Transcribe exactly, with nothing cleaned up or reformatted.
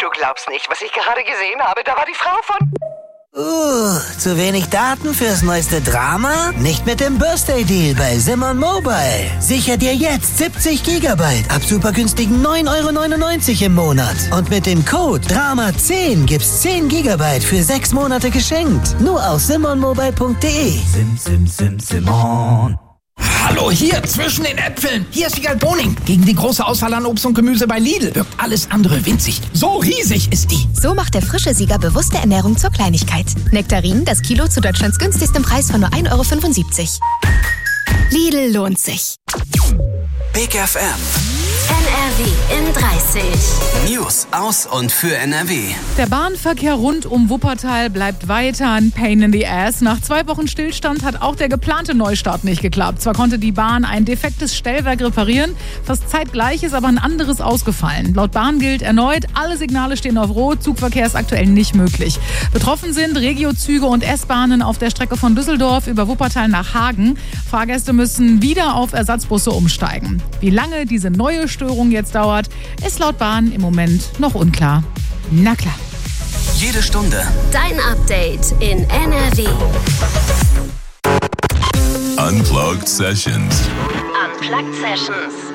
Du glaubst nicht, was ich gerade gesehen habe. Da war die Frau von... Uh, zu wenig Daten fürs neueste Drama? Nicht mit dem Birthday-Deal bei Simon Mobile. Sicher dir jetzt siebzig Gigabyte ab super günstigen neun Euro neunundneunzig im Monat. Und mit dem Code Drama zehn gibt's zehn Gigabyte für sechs Monate geschenkt. Nur auf simon mobile punkt de. Sim, sim, sim, Simon. Hallo, hier zwischen den Äpfeln. Hier ist Wiegald Boning. Gegen die große Auswahl an Obst und Gemüse bei Lidl wirkt alles andere winzig. So riesig ist die. So macht der frische Sieger bewusste Ernährung zur Kleinigkeit. Nektarinen, das Kilo zu Deutschlands günstigstem Preis von nur ein Euro fünfundsiebzig. Lidl lohnt sich. Big F M. N R W in dreißig. News aus und für N R W. Der Bahnverkehr rund um Wuppertal bleibt weiter ein Pain in the Ass. Nach zwei Wochen Stillstand hat auch der geplante Neustart nicht geklappt. Zwar konnte die Bahn ein defektes Stellwerk reparieren, fast zeitgleich ist aber ein anderes ausgefallen. Laut Bahn gilt erneut, alle Signale stehen auf Rot, Zugverkehr ist aktuell nicht möglich. Betroffen sind Regiozüge und S-Bahnen auf der Strecke von Düsseldorf über Wuppertal nach Hagen. Fahrgäste müssen wieder auf Ersatzbusse umsteigen. Wie lange diese neue Störung jetzt dauert, ist laut Bahn im Moment noch unklar. Na klar. Jede Stunde Dein Update in N R W. Unplugged Sessions. Unplugged Sessions.